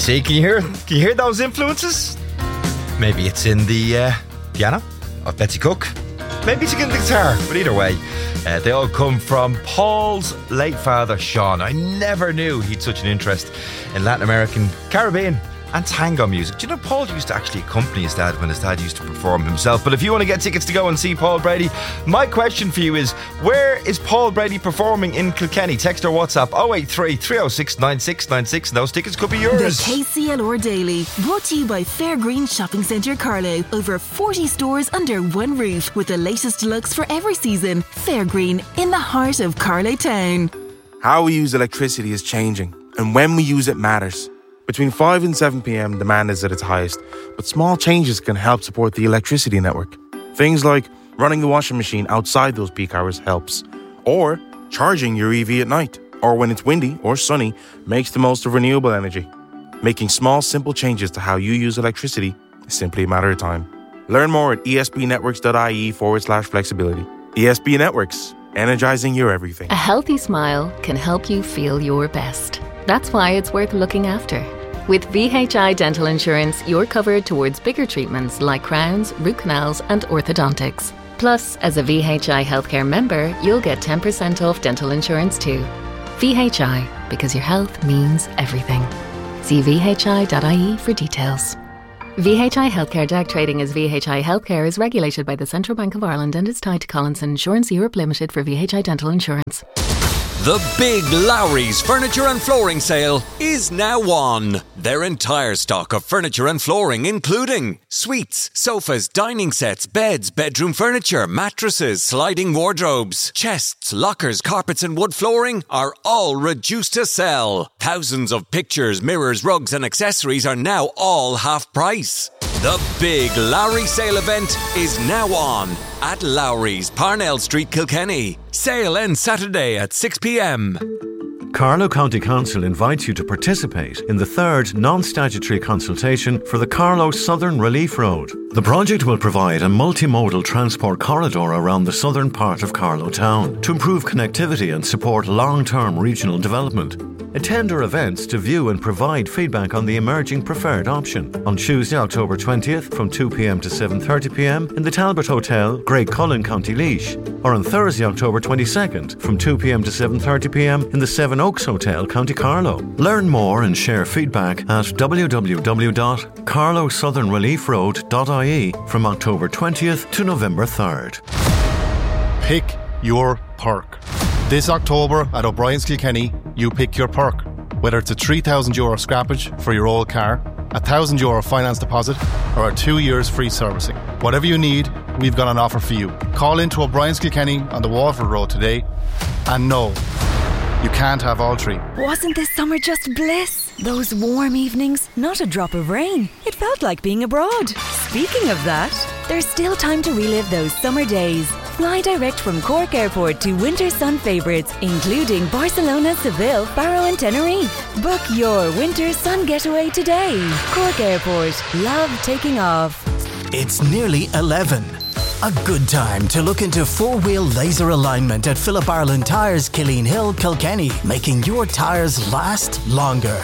see, can you hear those influences? Maybe it's in the piano of Betsy Cook. Maybe it's in the guitar, but either way, they all come from Paul's late father, Sean. I never knew he'd such an interest in Latin American, Caribbean and tango music. Do you know Paul used to actually accompany his dad when his dad used to perform himself? But if you want to get tickets to go and see Paul Brady, my question for you is, where is Paul Brady performing in Kilkenny? Text or WhatsApp 083 306 9696 and those tickets could be yours. The KCLR Daily, brought to you by Fairgreen Shopping Centre Carlow. Over 40 stores under one roof with the latest looks for every season. Fairgreen, in the heart of Carlow Town. How we use electricity is changing, and when we use it matters. Between 5 and 7 p.m, demand is at its highest, but small changes can help support the electricity network. Things like running the washing machine outside those peak hours helps, or charging your EV at night, or when it's windy or sunny, makes the most of renewable energy. Making small, simple changes to how you use electricity is simply a matter of time. Learn more at espnetworks.ie/flexibility. ESB Networks, energizing your everything. A healthy smile can help you feel your best. That's why it's worth looking after. With VHI Dental Insurance, you're covered towards bigger treatments like crowns, root canals and orthodontics. Plus, as a VHI healthcare member, you'll get 10% off dental insurance too. VHI, because your health means everything. See vhi.ie for details. VHI Healthcare DAG trading as VHI Healthcare is regulated by the Central Bank of Ireland and is tied to Collinson Insurance Europe Limited for VHI Dental Insurance. The big Lowry's Furniture and Flooring Sale is now on. Their entire stock of furniture and flooring, including suites, sofas, dining sets, beds, bedroom furniture, mattresses, sliding wardrobes, chests, lockers, carpets and wood flooring are all reduced to sell. Thousands of pictures, mirrors, rugs and accessories are now all half price. The big Lowry sale event is now on at Lowry's, Parnell Street, Kilkenny. Sale ends Saturday at 6 p.m. Carlow County Council invites you to participate in the third non-statutory consultation for the Carlow Southern Relief Road. The project will provide a multimodal transport corridor around the southern part of Carlow Town to improve connectivity and support long-term regional development. Attend our events to view and provide feedback on the emerging preferred option on Tuesday, October 20th from 2 p.m. to 7:30 p.m. in the Talbot Hotel, Great Cullen, County Laois, or on Thursday, October 22nd from 2 p.m. to 7:30 p.m. in the Seven Oaks Hotel, County Carlow. Learn more and share feedback at www.carlowsouthernreliefroad.ie from October 20th to November 3rd. Pick your perk. This October at O'Brien's Kilkenny, you pick your perk. Whether it's a €3,000 scrappage for your old car, a €1,000 finance deposit, or a 2 years free servicing. Whatever you need, we've got an offer for you. Call into O'Brien's Kilkenny on the Waterford Road today. And no, you can't have all three. Wasn't this summer just bliss? Those warm evenings, not a drop of rain. It felt like being abroad. Speaking of that, there's still time to relive those summer days. Fly direct from Cork Airport to winter sun favourites, including Barcelona, Seville, Faro and Tenerife. Book your winter sun getaway today. Cork Airport. Love taking off. It's nearly 11. A good time to look into four-wheel laser alignment at Philip Ireland Tyres, Killeen Hill, Kilkenny, making your tyres last longer.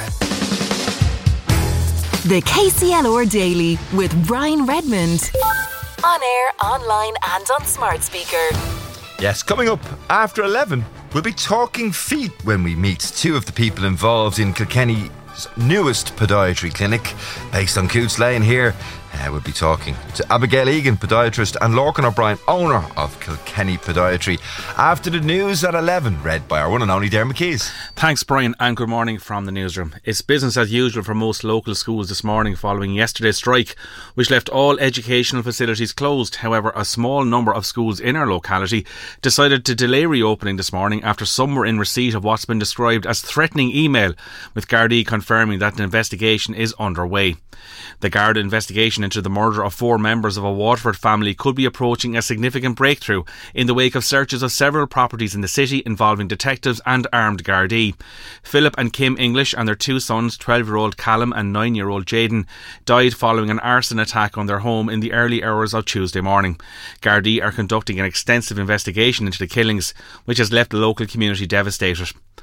The KCLR Daily with Brian Redmond. On air, online and on smart speaker. Yes, coming up after 11, we'll be talking feet when we meet two of the people involved in Kilkenny's newest podiatry clinic based on Coots Lane here. We'll be talking to Abigail Egan, podiatrist, and Lorcan O'Brien, owner of Kilkenny Podiatry, after the news at 11, read by our one and only Dermot Keys. Thanks, Brian, and good morning from the newsroom. It's business as usual for most local schools this morning following yesterday's strike, which left all educational facilities closed. However, a small number of schools in our locality decided to delay reopening this morning after some were in receipt of what's been described as threatening email, with Gardaí confirming that an investigation is underway. The Garda investigation into the murder of 4 members of a Waterford family could be approaching a significant breakthrough in the wake of searches of several properties in the city involving detectives and armed Gardaí. Philip and Kim English and their 2 sons, 12-year-old Callum and 9-year-old Jaden, died following an arson attack on their home in the early hours of Tuesday morning. Gardaí are conducting an extensive investigation into the killings, which has left the local community devastated.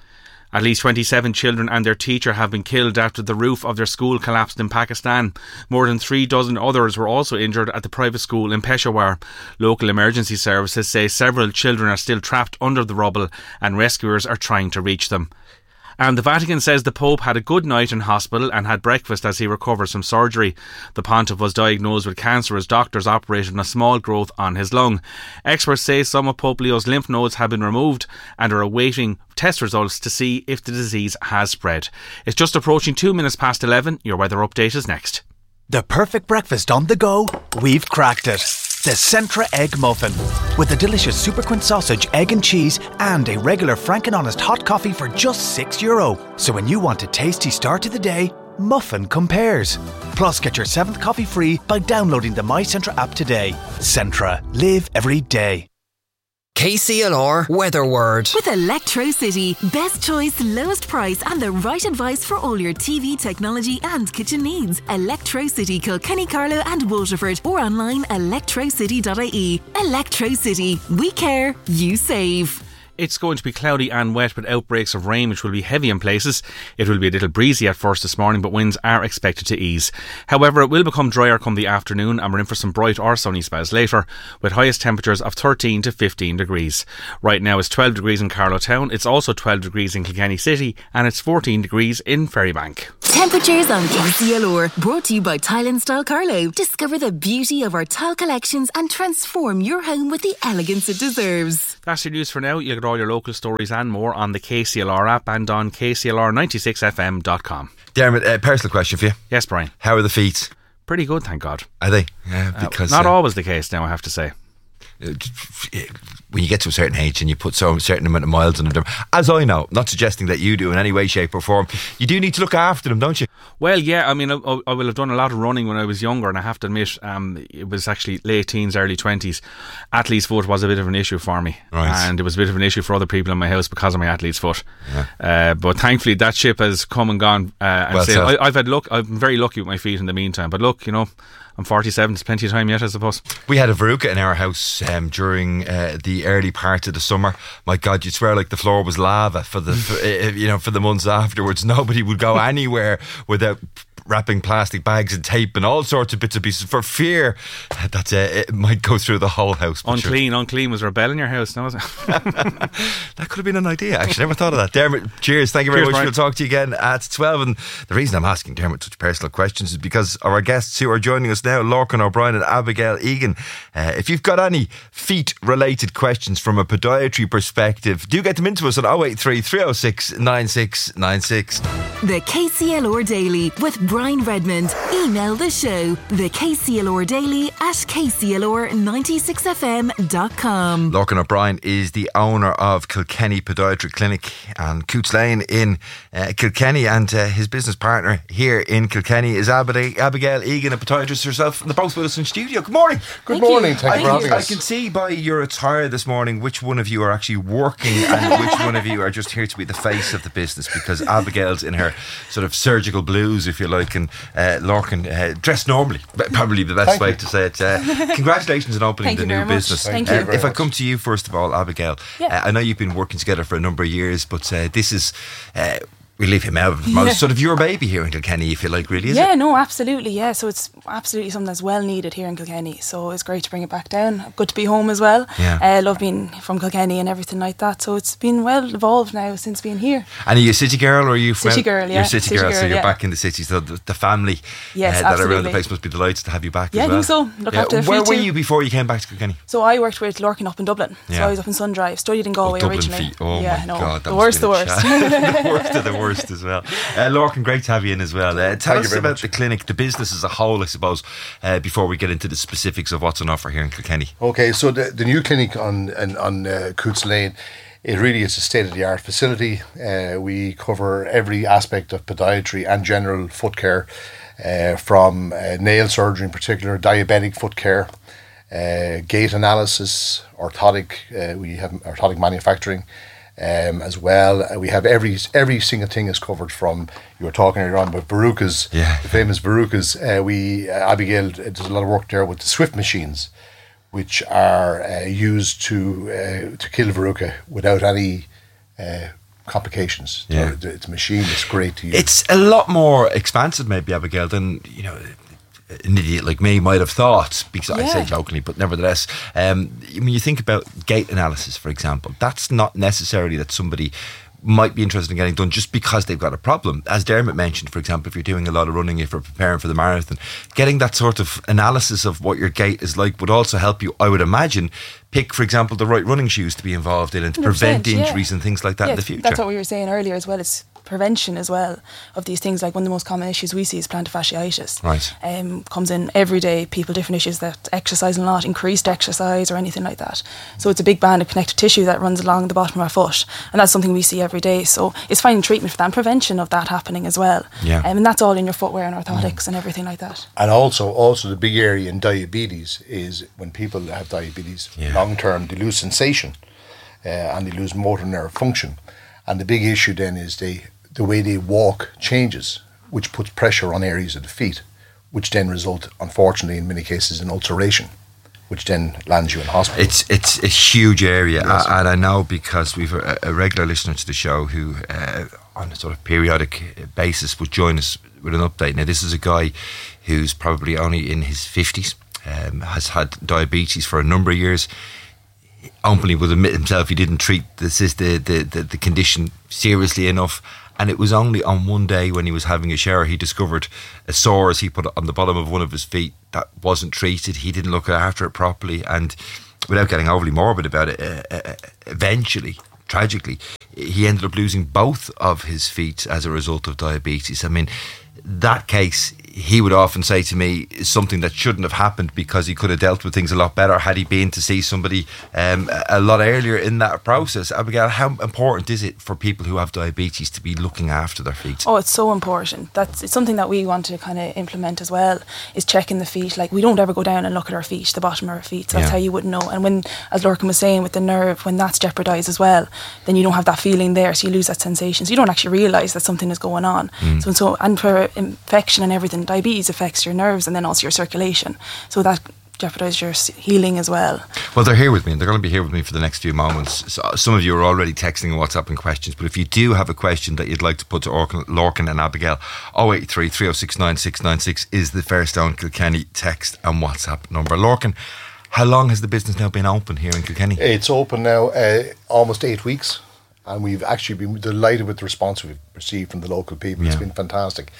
At least 27 children and their teacher have been killed after the roof of their school collapsed in Pakistan. More than 3 dozen others were also injured at the private school in Peshawar. Local emergency services say several children are still trapped under the rubble and rescuers are trying to reach them. And the Vatican says the Pope had a good night in hospital and had breakfast as he recovers from surgery. The Pontiff was diagnosed with cancer as doctors operated on a small growth on his lung. Experts say some of Pope Leo's lymph nodes have been removed and are awaiting test results to see if the disease has spread. It's just approaching 2 minutes past 11. Your weather update is next. The perfect breakfast on the go? We've cracked it. The Centra Egg Muffin. With a delicious Superquint sausage, egg and cheese and a regular Frank and Honest hot coffee for just €6. So when you want a tasty start to the day, Muffin compares. Plus get your 7th coffee free by downloading the My Centra app today. Centra. Live every day. KCLR Weather Word. With Electrocity, best choice, lowest price and the right advice for all your TV, technology and kitchen needs. Electrocity, Kilkenny, Carlow and Waterford, or online electrocity.ie. Electrocity. We care, you save. It's going to be cloudy and wet with outbreaks of rain, which will be heavy in places. It will be a little breezy at first this morning, but winds are expected to ease. However, it will become drier come the afternoon, and we're in for some bright or sunny spells later, with highest temperatures of 13 to 15 degrees. Right now it's 12 degrees in Carlow Town, it's also 12 degrees in Kilkenny City, and it's 14 degrees in Ferrybank. Temperatures on KCLR, brought to you by Tile & Style Carlow. Discover the beauty of our tile collections and transform your home with the elegance it deserves. That's your news for now. You'll get all your local stories and more on the KCLR app and on KCLR96fm.com. Dermot, personal question for you. Yes, Brian. How are the feet? Pretty good, thank God. Are they? Yeah, because not always the case now, I have to say. When you get to a certain age and you put a certain amount of miles on them, as I know, not suggesting that you do in any way, shape or form, you do need to look after them, don't you? Well, yeah, I mean, I will have done a lot of running when I was younger, and I have to admit, it was actually late teens, early 20s. Athlete's foot was a bit of an issue for me, right. And it was a bit of an issue for other people in my house because of my athlete's foot. Yeah. But thankfully that ship has come and gone. I've had luck. I've been very lucky with my feet in the meantime, but look, you know, I'm 47, there's plenty of time yet, I suppose. We had a verruca in our house during the early part of the summer. My God, you'd swear like the floor was lava for the months afterwards. Nobody would go anywhere without wrapping plastic bags and tape and all sorts of bits and pieces for fear that it might go through the whole house. Unclean. Was there a bell in your house? No, was it? That could have been an idea. Actually, never thought of that. Dermot, cheers. Thank you very much. Brian. We'll talk to you again at 12. And the reason I'm asking Dermot such personal questions is because of our guests who are joining us now, Lorcan O'Brien and Abigail Egan. If you've got any feet-related questions from a podiatry perspective, do get them into us at 083 306 9696. The KCLR Daily with Brian Redmond. Email the show, the KCLR Daily at KCLR96fm.com. Lorcan O'Brien is the owner of Kilkenny Podiatry Clinic and Coots Lane in Kilkenny, and his business partner here in Kilkenny is Abigail Egan, a podiatrist herself, and they're both with us in studio. Good morning. Good morning. Thank you for having us. I can see by your attire this morning which one of you are actually working and which one of you are just here to be the face of the business, because Abigail's in her sort of surgical blues, if you like, and Lorcan dressed normally, probably the best way to say it. Congratulations on opening the new business. Thank you. If I come to you first of all, Abigail, I know you've been working together for a number of years, but this is we leave him out of most sort of your baby here in Kilkenny, if you like, really, is it? Yeah, no, absolutely, yeah. So it's absolutely something that's well needed here in Kilkenny. So it's great to bring it back down. Good to be home as well. Yeah. Love being from Kilkenny and everything like that. So it's been well evolved now since being here. And are you a city girl or are you from... City girl, yeah. You're a city girl, so you're back in the city. So the family that are around the place must be delighted to have you back as well. Yeah, I think so. Look after the Where were you before you came back to Kilkenny? So I worked with Lorcan up in Dublin. So I was up in Sundrive. Studied in Galway originally. Oh my God. The worst. The worst of the worst as well. Lorcan, great to have you in as well. Tell us about the clinic, the business as a whole, I suppose, before we get into the specifics of what's on offer here in Kilkenny. Okay, so the new clinic on Coots Lane, it really is a state-of-the-art facility. We cover every aspect of podiatry and general foot care, from nail surgery in particular, diabetic foot care, gait analysis, orthotic. We have orthotic manufacturing. As well, we have every single thing is covered. From, you were talking earlier on about verrucas, the famous verrucas. Abigail does a lot of work there with the Swift machines, which are used to kill verruca without any complications. Yeah. It's a machine. It's great to use. It's a lot more expansive, maybe, Abigail, than an idiot like me might have thought, because I say jokingly, but nevertheless, when you think about gait analysis, for example, that's not necessarily that somebody might be interested in getting done just because they've got a problem. As Dermot mentioned, for example, if you're doing a lot of running, if you're preparing for the marathon, getting that sort of analysis of what your gait is like would also help you, I would imagine, pick, for example, the right running shoes to be involved in and to prevent injuries and things like that in the future. That's what we were saying earlier as well. It's prevention as well of these things. Like one of the most common issues we see is plantar fasciitis. Right. Comes in every day, people, different issues, that exercising a lot, increased exercise or anything like that. So it's a big band of connective tissue that runs along the bottom of our foot, and that's something we see every day. So it's finding treatment for that and prevention of that happening as well. Yeah. And that's all in your footwear and orthotics and everything like that. And also the big area in diabetes is when people have diabetes, long term, they lose sensation and they lose motor nerve function. And the big issue then is the way they walk changes, which puts pressure on areas of the feet, which then result, unfortunately, in many cases, in ulceration, which then lands you in hospital. It's a huge area, and I know because we've a regular listener to the show who, on a sort of periodic basis, would join us with an update. Now, this is a guy who's probably only in his 50s, has had diabetes for a number of years. Openly would admit himself he didn't treat the condition seriously enough. And it was only on one day when he was having a shower he discovered a sore, as he put it, on the bottom of one of his feet that wasn't treated. He didn't look after it properly, and without getting overly morbid about it, eventually, tragically, he ended up losing both of his feet as a result of diabetes. I mean, that case, he would often say to me, is something that shouldn't have happened, because he could have dealt with things a lot better had he been to see somebody a lot earlier in that process. Abigail, how important is it for people who have diabetes to be looking after their feet? Oh, it's so important. It's something that we want to kind of implement as well, is checking the feet. Like, we don't ever go down and look at our feet, the bottom of our feet. So that's how you wouldn't know. And when, as Lorcan was saying, with the nerve, when that's jeopardised as well, then you don't have that feeling there, so you lose that sensation. So you don't actually realise that something is going on. So and for infection and everything, diabetes affects your nerves and then also your circulation. So that jeopardise your healing as well. Well, they're here with me, and they're going to be here with me for the next few moments. So some of you are already texting and WhatsApping questions, but if you do have a question that you'd like to put to Lorcan and Abigail, 083 306 9696 is the Fairstone Kilkenny text and WhatsApp number. Lorcan, how long has the business now been open here in Kilkenny? It's open now almost 8 weeks, and we've actually been delighted with the response we've received from the local people. It's been fantastic.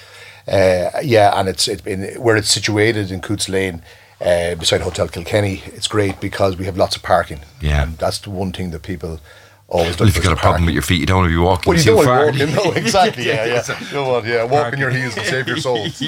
And it's been where it's situated in Coots Lane, beside Hotel Kilkenny. It's great because we have lots of parking. Yeah, and that's the one thing that people always. Well, if you've got a problem with your feet, you don't want to be walking. Well, you too don't far. want to walk. No, exactly. You don't want. Walk on your heels and save your souls.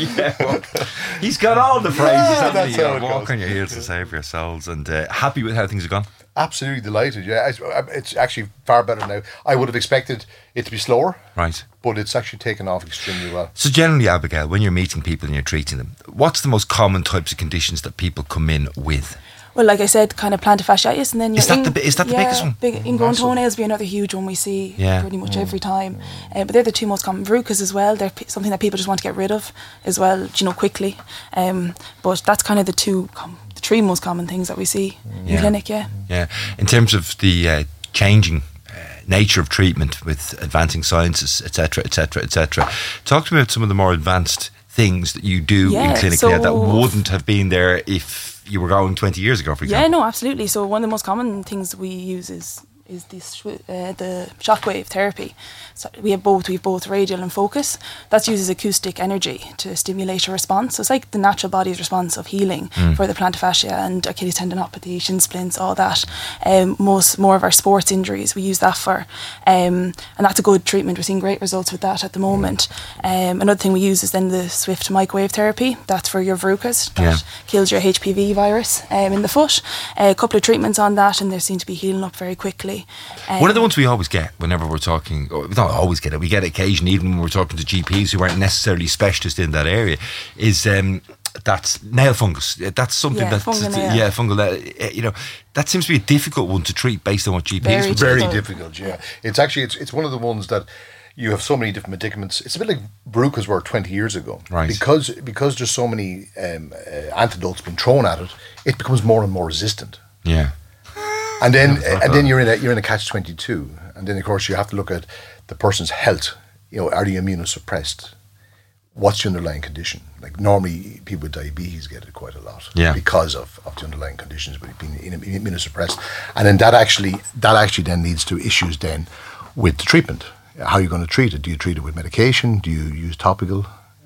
He's got all the phrases. That's how it walk goes. on your heels to save your souls, and happy with how things have gone. Absolutely delighted. Yeah, it's actually far better now. I would have expected it to be slower, right? But it's actually taken off extremely well. So generally, Abigail, when you're meeting people and you're treating them, what's the most common types of conditions that people come in with? Well, like I said, kind of plantar fasciitis, and then is that the biggest one? Ingrown toenails be another huge one we see pretty much every time. But they're the two most common. Verrucas as well. They're something that people just want to get rid of as well, quickly. But that's kind of the three most common things that we see in clinic. Yeah. In terms of the changing nature of treatment with advancing sciences, etc., etc., etc., talk to me about some of the more advanced things that you do in clinic now that wouldn't have been there if you were going 20 years ago, for example. Yeah, no, absolutely. So one of the most common things we use is the shockwave therapy. So we have both radial and focus. That uses acoustic energy to stimulate a response. So it's like the natural body's response of healing for the plantar fascia and Achilles tendinopathy, shin splints, all that. More of our sports injuries we use that for, and that's a good treatment. We're seeing great results with that at the moment. Another thing we use is then the swift microwave therapy. That's for your verrucas. That kills your HPV virus in the foot. A couple of treatments on that, and they seem to be healing up very quickly. One of the ones we always get whenever we're talking, we don't always get it, we get it occasionally, even when we're talking to GPs who aren't necessarily specialists in that area, is that's nail fungus. That's something fungal. That seems to be a difficult one to treat based on what GPs would very difficult. Yeah, it's actually it's one of the ones that you have so many different medicaments. It's a bit like verrucas were 20 years ago, right? Because there's so many antidotes being thrown at it, it becomes more and more resistant. Yeah. And then you're in a catch-22, And then, of course, you have to look at the person's health. Are they immunosuppressed? What's the underlying condition? Like normally people with diabetes get it quite a lot because of the underlying conditions, but being immunosuppressed. And then that actually then leads to issues then with the treatment. How are you going to treat it? Do you treat it with medication? Do you use topical?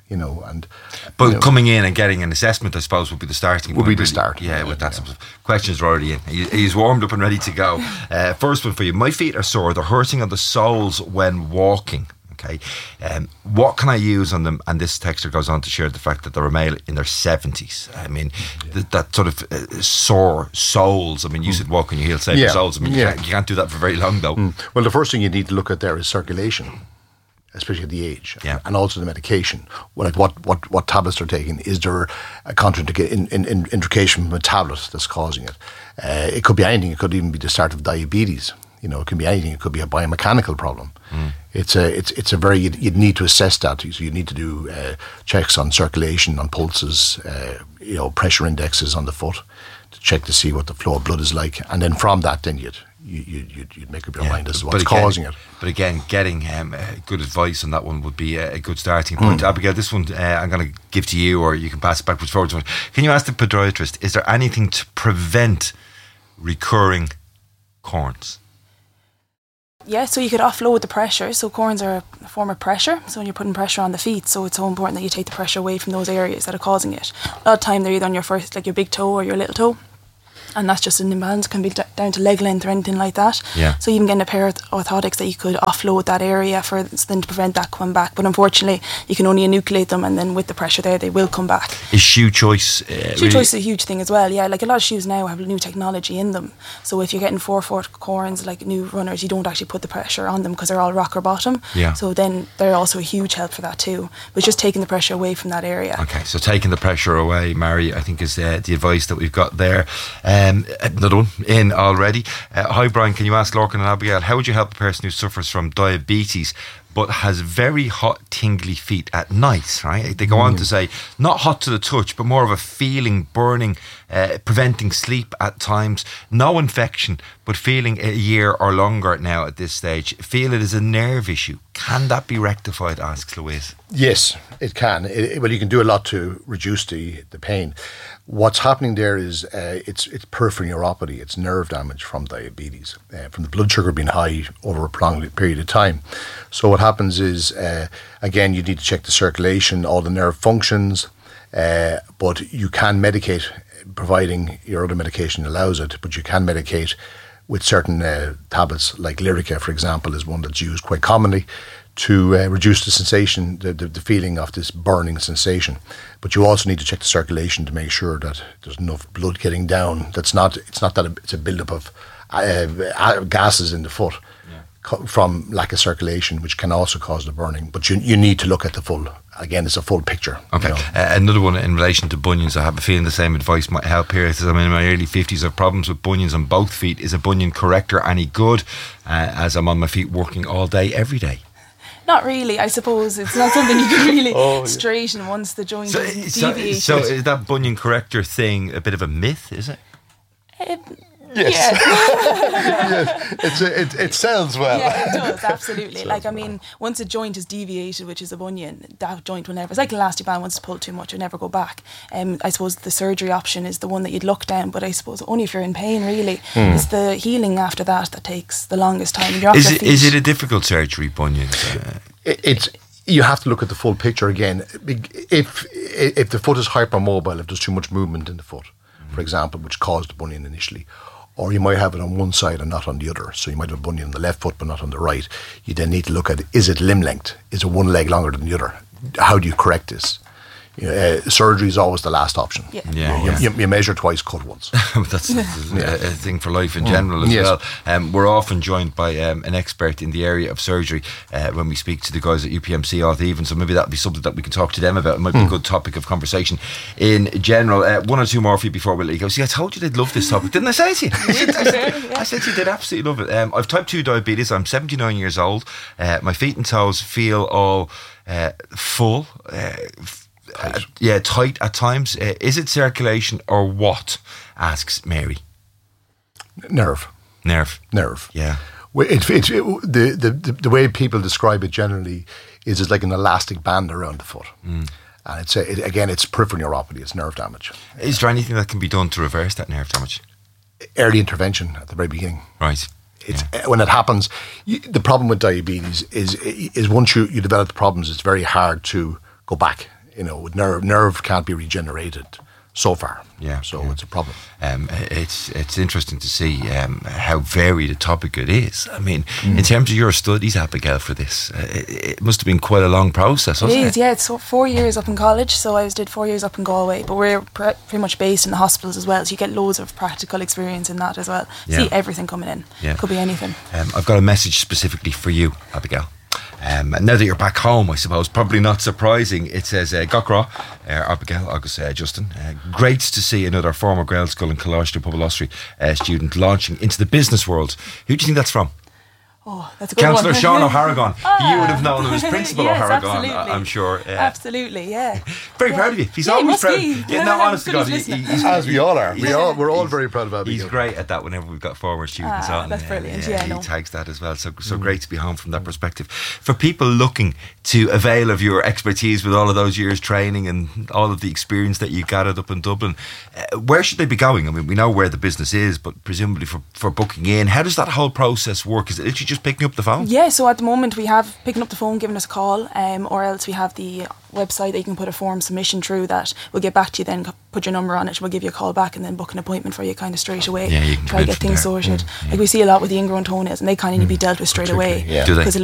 But coming in and getting an assessment, I suppose, would be the starting point. Would be the start. Yeah, with that sort of questions are already in. He's warmed up and ready to go. First one for you. My feet are sore. They're hurting on the soles when walking. Okay, what can I use on them? And this texter goes on to share the fact that they're a male in their 70s. I mean, that sort of sore soles. I mean, you said walk on your heels, save your soles. I mean, you can't do that for very long, though. Well, the first thing you need to look at there is circulation, especially at the age, and also the medication. Like what tablets they're taking. Is there a contraindication from a tablet that's causing it? It could be anything. It could even be the start of diabetes. It can be anything. It could be a biomechanical problem. It's a very you'd need to assess that. So you need to do checks on circulation, on pulses, pressure indexes on the foot to check to see what the flow of blood is like, and then from that, then you'd make up your mind as to what's causing it. But again, getting good advice on that one would be a good starting point. Abigail, this one I'm going to give to you, or you can pass it backwards forwards. Can you ask the podiatrist, is there anything to prevent recurring corns? Yeah, so you could offload the pressure. So corns are a form of pressure. So when you're putting pressure on the feet, so it's so important that you take the pressure away from those areas that are causing it. A lot of time they're either on your first, like your big toe or your little toe. And that's just an imbalance. It can be down to leg length or anything like that. Yeah. So even getting a pair of orthotics that you could offload that area for then to prevent that coming back. But unfortunately, you can only enucleate them, and then with the pressure there, they will come back. Is shoe choice shoe choice is a huge thing as well. Yeah, like a lot of shoes now have new technology in them. So if you're getting 4-foot corns, like new runners, you don't actually put the pressure on them because they're all rocker bottom. Yeah. So then they're also a huge help for that too. But just taking the pressure away from that area. Okay, so taking the pressure away, Mary, I think is the advice that we've got there. Another one in already. Hi Brian, can you ask Lorcan and Abigail, how would you help a person who suffers from diabetes but has very hot tingly feet at night, right? They go on to say, not hot to the touch, but more of a feeling, burning, preventing sleep at times. No infection, but feeling a year or longer now at this stage. Feel it is a nerve issue. Can that be rectified, asks Louise. Yes, it can. Well, you can do a lot to reduce the pain. What's happening there is it's peripheral neuropathy. It's nerve damage from diabetes, from the blood sugar being high over a prolonged period of time. So what happens is, again, you need to check the circulation, all the nerve functions, but you can medicate, providing your other medication allows it, but you can medicate with certain tablets, like Lyrica, for example, is one that's used quite commonly to reduce the sensation, the feeling of this burning sensation. But you also need to check the circulation to make sure that there's enough blood getting down. It's not that it's a buildup of gases in the foot from lack of circulation, which can also cause the burning. But you need to look at the full. Again, it's a full picture. Okay. Another one in relation to bunions. I have a feeling the same advice might help here. It says, I'm in my early 50s. I have problems with bunions on both feet. Is a bunion corrector any good? As I'm on my feet working all day, every day. Not really, I suppose. It's not something you can really straighten once the joint is deviated. So is that bunion corrector thing a bit of a myth, is it? Yes. It sells well. Yeah, it does, absolutely. Like, I mean, once a joint is deviated, which is a bunion, that joint will never, it's like an elastic band, once it's pulled too much, it'll never go back. I suppose the surgery option is the one that you'd look down, but I suppose only if you're in pain, really. It's the healing after that takes the longest time. Is it a difficult surgery, bunions? You have to look at the full picture again. If the foot is hypermobile, if there's too much movement in the foot, for example, which caused the bunion initially, or you might have it on one side and not on the other. So you might have a bunion on the left foot but not on the right. You then need to look at, is it limb length? Is it one leg longer than the other? How do you correct this? Surgery is always the last option. You measure twice, cut once. That's a thing for life in general as well. We're often joined by an expert in the area of surgery when we speak to the guys at UPMC Auth Even, so maybe that'll be something that we can talk to them about. It might be a good topic of conversation in general. One or two more for you before we let you go. See, I told you they'd love this topic, didn't I say to you? I said you did absolutely love it. I've type 2 diabetes. I'm 79 years old. My feet and toes feel all full, tight at times. Is it circulation or what? Asks Mary. Nerve. Yeah. Well, the way people describe it generally is it's like an elastic band around the foot. And it's peripheral neuropathy, it's nerve damage. Is there anything that can be done to reverse that nerve damage? Early intervention at the very beginning. Right. When it happens, the problem with diabetes is once you develop the problems, it's very hard to go back. With nerve can't be regenerated so far. It's a problem. It's interesting to see how varied a topic it is. I mean, in terms of your studies, Abigail, for this, it must have been quite a long process, wasn't it? It is, yeah. It's 4 years up in college, so I did 4 years up in Galway, but we're pretty much based in the hospitals as well, so you get loads of practical experience in that as well. See everything coming in. Could be anything. I've got a message specifically for you, Abigail. Now that you're back home, I suppose, probably not surprising, it says, Gokra, Abigail, August, Justin, great to see another former Gael School in Coláiste Poblaistrí student launching into the business world. Who do you think that's from? Oh, that's a good Councillor one. Sean O'Harragon. You would have known him as Principal yes, O'Harragon, absolutely. I'm sure. Absolutely, yeah. Very proud of you. He's always proud. No, honest to God, as we all are. We're all very proud of Abigail. He's great at that whenever we've got former students on. That's brilliant. He tags that as well. So great to be home from that perspective. For people looking to avail of your expertise with all of those years training and all of the experience that you gathered up in Dublin, where should they be going? I mean, we know where the business is, but presumably for booking in, how does that whole process work? Is it literally just picking up the phone? Yeah, so at the moment we have picking up the phone, giving us a call, or else we have the website that you can put a form submission through that we'll get back to you, then put your number on it, we'll give you a call back and then book an appointment for you kind of straight away. Yeah, you can try to get things sorted. Like we see a lot with the ingrown toenails and they kind of need to be dealt with straight away. Do they? Because